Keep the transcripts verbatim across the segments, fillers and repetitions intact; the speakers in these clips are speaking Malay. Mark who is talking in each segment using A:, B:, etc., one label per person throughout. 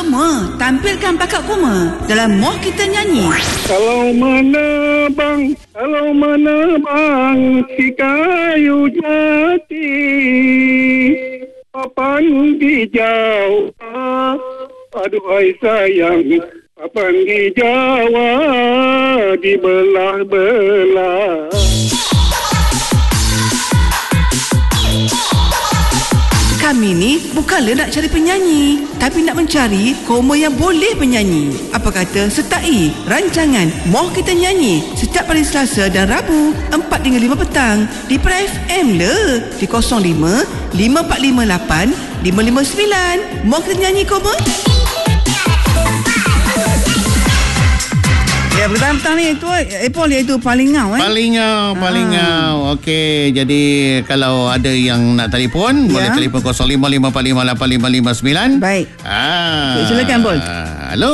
A: Koma, tampilkan bakat Koma dalam Moh Kita Nyanyi.
B: Kalau mana bang, kalau mana bang si kayu jati, papan di Jawa, aduhai sayang, papan di Jawa dibelah-belah.
A: Kami ni bukanlah nak cari penyanyi, tapi nak mencari Koma yang boleh menyanyi. Apa kata sertai rancangan Moh Kita Nyanyi setiap hari Selasa dan Rabu empat hingga lima petang di Pra F M le di kosong lima lima empat lima lapan lima lima sembilan. Moh Kita Nyanyi Koma. Ya, petang-petang ni itu Apple iaitu Palingau eh.
C: Palingau, Palingau. Okey, jadi kalau ada yang nak telefon, ya, boleh telefon kosong lima lima empat lima lapan lima lima sembilan.
A: Baik.
C: Ah.
A: Okay, silakan, Bol.
C: Halo.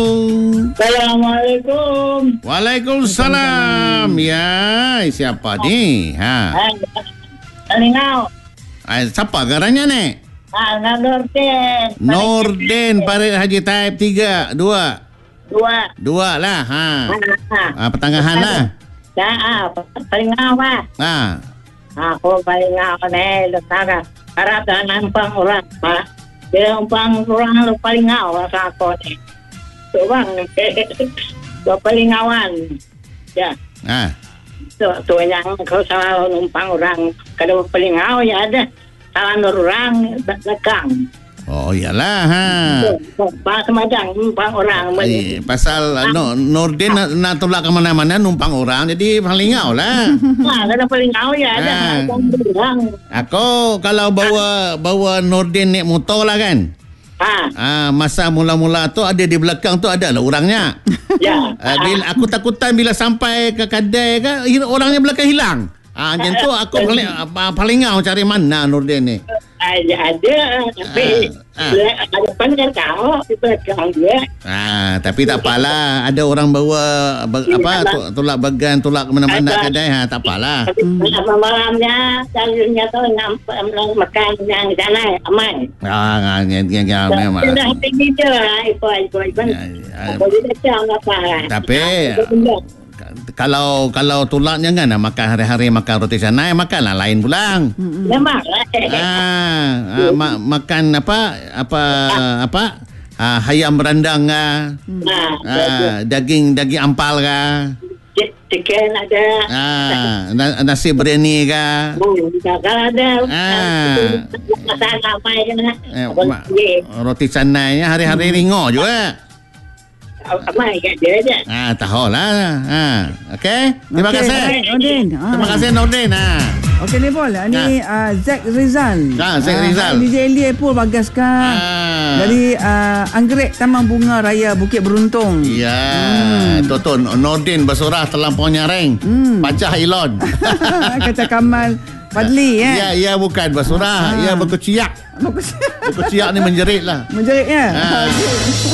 B: Assalamualaikum.
C: Waalaikumsalam. Ya, siapa ni? Ha.
B: Palingau.
C: Ah, siapa garanya ni?
B: Ah, Nordin.
C: Nordin Parit Haji Taib tiga, dua.
B: Dua.
C: Dua lah. Ha.
B: Ha.
C: Ah, pertengahan lah.
B: Dah, Palingau lah.
C: Ha.
B: Aku Palingau ni, letak harap dah nampak orang, Pak. Dia umpang orang lu Palingau rasa aku ni. Tu bang, tu Palingauan. Ya.
C: Ha.
B: Tu, tu yang kau salah numpang orang. Kalau Palingau ya ada salah orang belakang.
C: Oh, iyalah. Ha.
B: Pak Semadang numpang orang.
C: Eh, pasal no, Nordin nak, nak tolak ke mana-mana numpang orang, jadi Palingau lah.
B: Ha, kalau Palingau ya ada
C: Ha.
B: orang.
C: Aku kalau bawa bawa Nordin naik motor lah kan.
B: Ha.
C: Ah, masa mula-mula tu ada di belakang tu ada lah orangnya.
B: Ya.
C: Ah, bila aku takutan bila sampai ke kedai ke orangnya belakang hilang. Ah, macam tu aku paling Palingau cari mana Nordin ni.
B: Ada ada tapi
C: Ah, ah.
B: ada pandai tahu di belakang dia.
C: Ah, tapi tak apalah, ada orang bawa ba- apa tu- tolak bagan, tolak ke mana-mana kedai, ha, tak apalah.
B: Hmm. Malamnya jalurnya tu nampak makan yang sana amai.
C: Ah, yang yang yang memang.
B: Sudah tinggi je ipo ipo ipo. Apa dia cakap apa?
C: Tapi kalau kalau tolak jangan nak makan hari-hari makan roti canai, makanlah lain pulang.
B: Memang.
C: Ah, ah ma- makan apa apa apa ah, ayam berandang ah, ah, daging daging ampal kah,
B: Chicken ada.
C: ah, na- nasi biryani kah,
B: Kalau ada.
C: Ah.
B: Masalah apa je nak.
C: eh, ma- roti canai hari-hari ringo juga.
B: Amai kat dia je.
C: Ah, tahulah. Ah, okey. Terima
A: Okey,
C: kasih.
A: baik, Nordin. Ah.
C: Terima kasih Nordin. Ah.
A: Okey ni Paul, ni uh, Zack Rizal.
C: Ah, Zack Rizal.
A: D J Elie pun bagaskan.
C: Ah.
A: Dari uh, Anggrek Taman Bunga Raya Bukit Beruntung.
C: Ya, hmm. tu tu Nordin bersurah terlampau nyaring. Hmm. Pacah Elon.
A: Kata Kamal Fadli eh.
C: Ya, ia bukan bersurah,
A: Ah.
C: ia berkeciak.
A: Bagus.
C: Berkeciak ni menjerit lah.
A: Menjerit ya.
C: Ah.